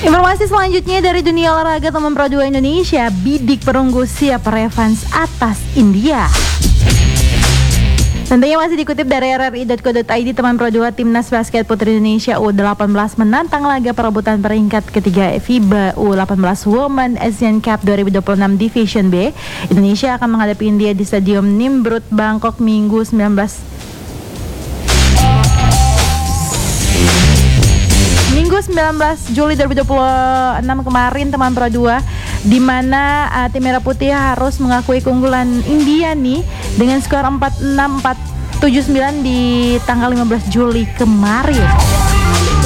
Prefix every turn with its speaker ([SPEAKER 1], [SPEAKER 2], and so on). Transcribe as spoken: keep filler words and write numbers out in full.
[SPEAKER 1] Informasi selanjutnya dari dunia olahraga, teman Pro dua Indonesia bidik perunggu siap revanse atas India. Tentunya masih dikutip dari r r i dot co dot i d, teman Pro dua, Timnas Basket Putri Indonesia U delapan belas menantang laga perebutan peringkat ketiga FIBA U delapan belas Women Asian Cup dua ribu dua puluh enam Division B. Indonesia akan menghadapi India di Stadium Nimbrut, Bangkok, Minggu sembilan belas Minggu sembilan belas Juli dua ribu dua puluh enam kemarin, teman Pro dua, di mana uh, tim Merah Putih harus mengakui keunggulan India nih dengan skor empat enam empat tujuh sembilan di tanggal lima belas Juli kemarin.